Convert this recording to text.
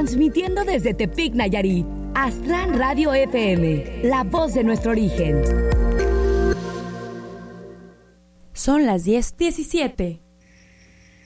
Transmitiendo desde Tepic, Nayarit, Aztlán Radio FM, la voz de nuestro origen. Son las 10:17.